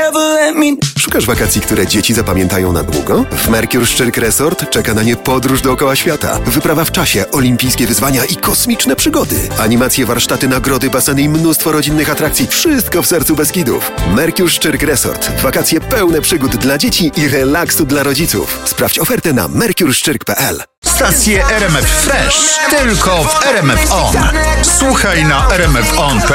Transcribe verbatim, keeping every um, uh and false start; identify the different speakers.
Speaker 1: Szukasz wakacji, które dzieci zapamiętają na długo? W Mercure Szczyrk Resort czeka na nie podróż dookoła świata, wyprawa w czasie, olimpijskie wyzwania i kosmiczne przygody. Animacje, warsztaty, nagrody, baseny i mnóstwo rodzinnych atrakcji. Wszystko w sercu Beskidów. Mercure Szczyrk Resort. Wakacje pełne przygód dla dzieci i relaksu dla rodziców. Sprawdź ofertę na mercure szczyrk kropka p l.
Speaker 2: Stacje R M F Fresh tylko w R M F On. Słuchaj na r m f on kropka p l.